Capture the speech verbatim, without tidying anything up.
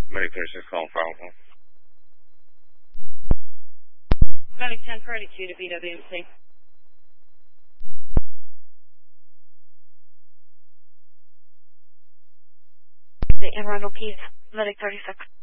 Medic thirty-six calling for Alpha. Medic ten forty-two to B W M C. The Emerald Keys, Medic thirty-six.